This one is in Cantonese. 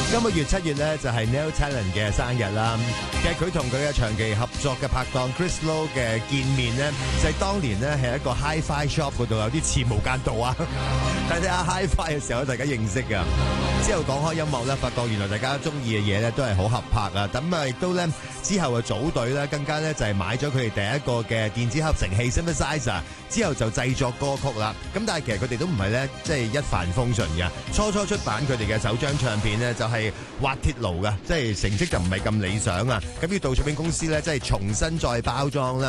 今個月7月咧就係 Neil Tennant 嘅生日啦。其實佢同佢嘅長期合作嘅拍檔 Chris Lowe 嘅見面咧，就係當年咧係一個 Hi-Fi shop 嗰度，有啲似無間道啊。睇下 Hi-Fi 嘅時候，大家認識噶。之後講開音樂咧，發覺原來大家中意嘅嘢咧都係好合拍啊。咁啊亦都咧之後嘅組隊咧，更加咧就係買咗佢哋第一個嘅電子合成器 Synthesizer， 之後就製作歌曲啦。咁但係其實佢哋都唔係咧即係一帆風順嘅。初出版佢哋嘅首張唱片咧就係滑鐵盧嘅，即係成績就唔係咁理想啊。咁要到唱片公司咧即係重新再包裝啦。